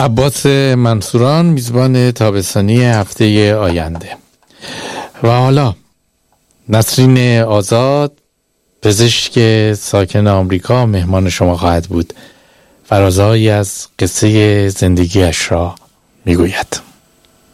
عباس منصوران، میزبان تابستانی هفته آینده. و حالا نسرین آزاد، پزشک ساکن آمریکا، مهمان شما خواهد بود. فرازهایی از قصه زندگیش را میگوید.